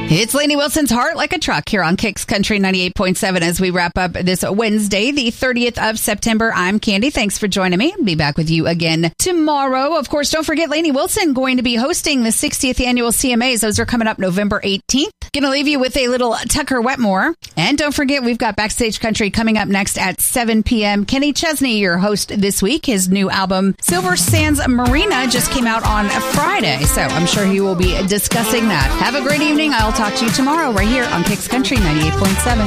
It's Lainey Wilson's Heart Like a Truck here on Kicks Country 98.7 as we wrap up this Wednesday, the 30th of September. I'm Candy. Thanks for joining me. I'll be back with you again tomorrow. Of course, don't forget Lainey Wilson going to be hosting the 60th annual CMAs. Those are coming up November 18th. Going to leave you with a little Tucker Wetmore. And don't forget, we've got Backstage Country coming up next at 7 p.m. Kenny Chesney, your host this week. His new album, Silver Sands Marina, just came out on Friday. So I'm sure he will be discussing that. Have a great evening. I'll talk to you tomorrow right here on Kicks Country 98.7.